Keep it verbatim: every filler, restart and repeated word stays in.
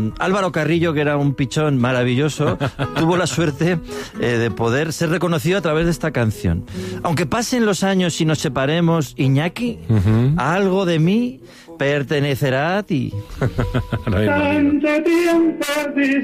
Álvaro Carrillo, que era un pichón maravilloso, tuvo la suerte eh, de poder ser reconocido a través de esta canción. Aunque pasen los años y nos separemos, Iñaki, uh-huh. algo de mí pertenecerá a ti. No,